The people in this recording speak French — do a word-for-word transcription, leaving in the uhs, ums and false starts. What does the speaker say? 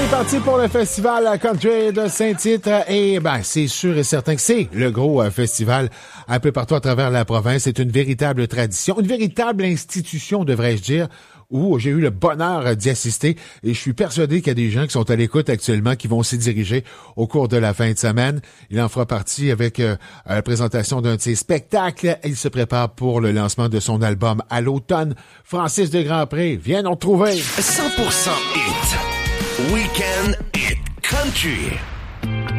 parti pour le festival Country de Saint-Tite et ben c'est sûr et certain que c'est le gros euh, festival un peu partout à travers la province. C'est une véritable tradition, une véritable institution, devrais-je dire, où j'ai eu le bonheur d'y assister et je suis persuadé qu'il y a des gens qui sont à l'écoute actuellement qui vont s'y diriger au cours de la fin de semaine. Il en fera partie avec euh, la présentation d'un de ses spectacles. Il se prépare pour le lancement de son album à l'automne. Francis de Grandpré, viens nous retrouver. cent pour cent hit. Weekend Hit Country.